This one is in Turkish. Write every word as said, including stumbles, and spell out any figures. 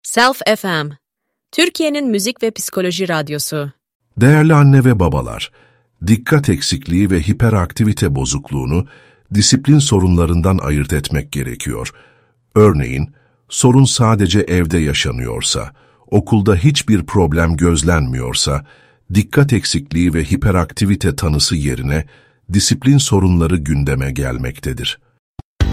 Self F M, Türkiye'nin müzik ve psikoloji radyosu. Değerli anne ve babalar, dikkat eksikliği ve hiperaktivite bozukluğunu disiplin sorunlarından ayırt etmek gerekiyor. Örneğin, sorun sadece evde yaşanıyorsa, okulda hiçbir problem gözlenmiyorsa, dikkat eksikliği ve hiperaktivite tanısı yerine disiplin sorunları gündeme gelmektedir.